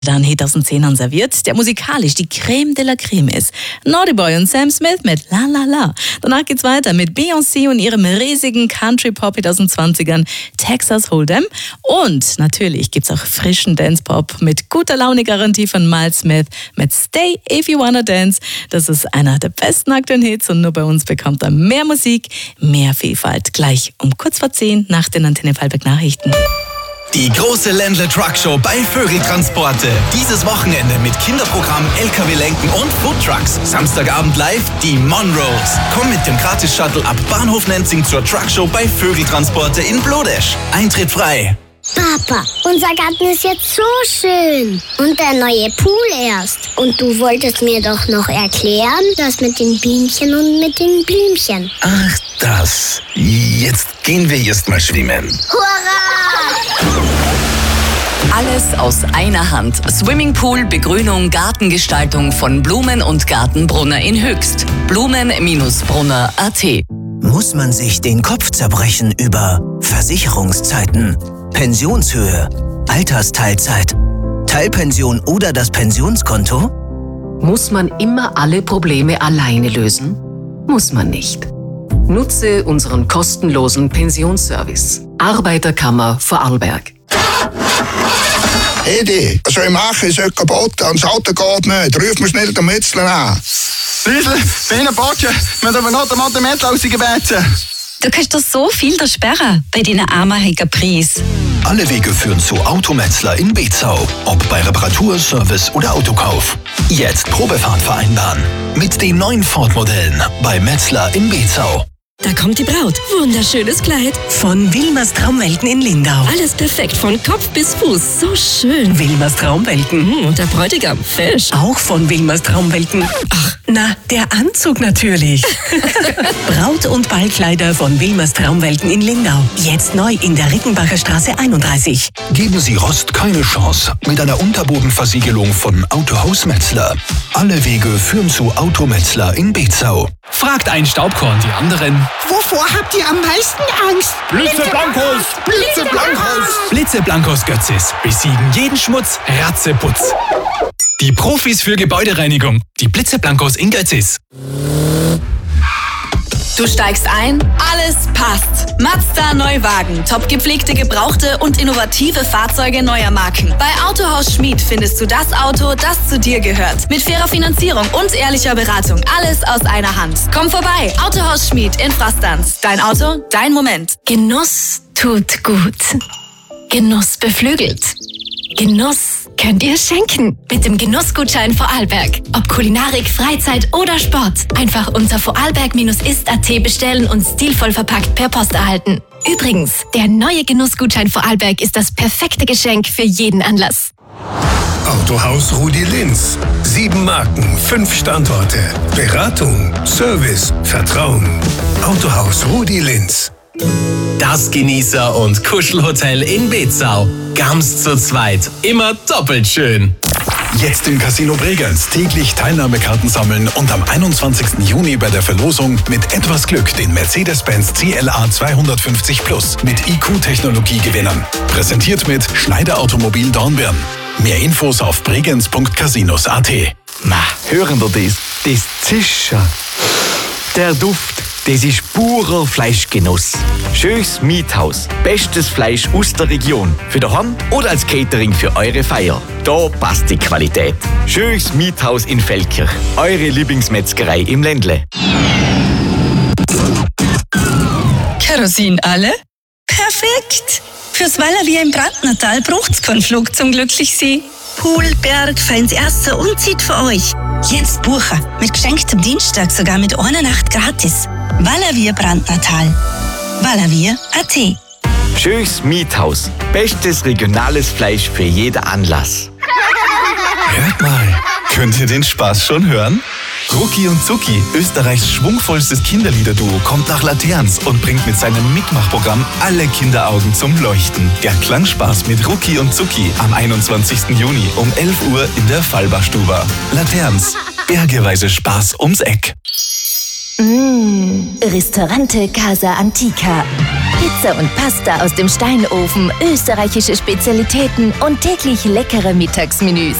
Dann Hit aus den 10ern serviert, der musikalisch die Creme de la Creme ist. Naughty Boy und Sam Smith mit La La La. Danach geht's weiter mit Beyoncé und ihrem riesigen Country-Pop-Hit aus den 20ern, Texas Hold'em. Und natürlich gibt's auch frischen Dance-Pop mit guter Laune-Garantie von Miles Smith mit Stay If You Wanna Dance. Das ist einer der besten aktuellen Hits und nur bei uns bekommt er mehr Musik, mehr Vielfalt. Gleich um kurz vor 10 nach den Antenne Vorarlberg Nachrichten. Die große Ländle Truck Show bei Vögeltransporte. Dieses Wochenende mit Kinderprogramm, LKW-Lenken und Foodtrucks. Samstagabend live die Monroes. Komm mit dem Gratis-Shuttle ab Bahnhof Nenzing zur Truck Show bei Vögeltransporte in Blodesch. Eintritt frei. Papa, unser Garten ist jetzt so schön. Und der neue Pool erst. Und du wolltest mir doch noch erklären, das mit den Bienchen und mit den Blümchen. Ach, das. Jetzt gehen wir erst mal schwimmen. Hurra! Alles aus einer Hand. Swimmingpool, Begrünung, Gartengestaltung von Blumen und Gartenbrunner in Höchst. Blumen-brunner.at. Muss man sich den Kopf zerbrechen über Versicherungszeiten, Pensionshöhe, Altersteilzeit, Teilpension oder das Pensionskonto? Muss man immer alle Probleme alleine lösen? Muss man nicht. Nutze unseren kostenlosen Pensionsservice. Arbeiterkammer Vorarlberg. Edi, was soll ich machen? Ich soll kaputt, das Auto geht nicht. Ruf mir schnell den Mützler an. Riesel, bei Ihnen Botschen, wir haben aber noch den Mathemeter rausgebeten. Du kannst doch so viel da sperren bei deinen einmaligen Preis. Alle Wege führen zu Autometzler in Bezau. Ob bei Reparatur, Service oder Autokauf. Jetzt Probefahrt vereinbaren. Mit den neuen Ford-Modellen bei Metzler in Bezau. Da kommt die Braut. Wunderschönes Kleid. Von Wilmers Traumwelten in Lindau. Alles perfekt, von Kopf bis Fuß. So schön. Wilmers Traumwelten. Und der Bräutigam, fesch. Auch von Wilmers Traumwelten. Ach, na, der Anzug natürlich. Braut- und Ballkleider von Wilmers Traumwelten in Lindau. Jetzt neu in der Rickenbacher Straße 31. Geben Sie Rost keine Chance mit einer Unterbodenversiegelung von Autohaus Metzler. Alle Wege führen zu Autometzler in Bezau. Fragt ein Staubkorn die anderen. Wovor habt ihr am meisten Angst? Blitzeblankos! Blitzeblankos! Blitzeblankos Götzis besiegen jeden Schmutz, Ratzeputz. Die Profis für Gebäudereinigung. Die Blitzeblankos in Götzis. Du steigst ein, alles passt. Mazda Neuwagen, top gepflegte, gebrauchte und innovative Fahrzeuge neuer Marken. Bei Autohaus Schmid findest du das Auto, das zu dir gehört. Mit fairer Finanzierung und ehrlicher Beratung. Alles aus einer Hand. Komm vorbei, Autohaus Schmid in Frastanz. Dein Auto, dein Moment. Genuss tut gut. Genuss beflügelt. Genuss könnt ihr schenken mit dem Genussgutschein Vorarlberg. Ob Kulinarik, Freizeit oder Sport. Einfach unter vorarlberg-ist.at bestellen und stilvoll verpackt per Post erhalten. Übrigens, der neue Genussgutschein Vorarlberg ist das perfekte Geschenk für jeden Anlass. Autohaus Rudi Linz. 7 Marken, 5 Standorte. Beratung, Service, Vertrauen. Autohaus Rudi Linz. Das Genießer- und Kuschelhotel in Bezau. Ganz zu zweit. Immer doppelt schön. Jetzt im Casino Bregenz täglich Teilnahmekarten sammeln und am 21. Juni bei der Verlosung mit etwas Glück den Mercedes-Benz CLA 250 Plus mit IQ-Technologie gewinnen. Präsentiert mit Schneider Automobil Dornbirn. Mehr Infos auf bregenz.casinos.at. Hören Sie das? Das Zischen. Der Duft. Das ist purer Fleischgenuss. Schönes Miethaus. Bestes Fleisch aus der Region. Für daheim oder als Catering für eure Feier. Da passt die Qualität. Schönes Miethaus in Feldkirch. Eure Lieblingsmetzgerei im Ländle. Kerosin alle? Perfekt! Fürs Wallerwier im Brandnertal braucht's keinen Flug zum Glücklichsein. Pool, Berg, feins Erster und Zit für euch. Jetzt buchen. Mit geschenktem Dienstag sogar mit einer Nacht gratis. Wallerwier Brandnertal. Wallerwier.at. Schönes Miethaus. Bestes regionales Fleisch für jeden Anlass. Hört mal, könnt ihr den Spaß schon hören? Rucki und Zucki, Österreichs schwungvollstes Kinderliederduo, kommt nach Laterns und bringt mit seinem Mitmachprogramm alle Kinderaugen zum Leuchten. Der Klangspaß mit Rucki und Zucki am 21. Juni um 11 Uhr in der Fallbachstuba. Laterns, bergeweise Spaß ums Eck. Ristorante Casa Antica. Pizza und Pasta aus dem Steinofen, österreichische Spezialitäten und täglich leckere Mittagsmenüs.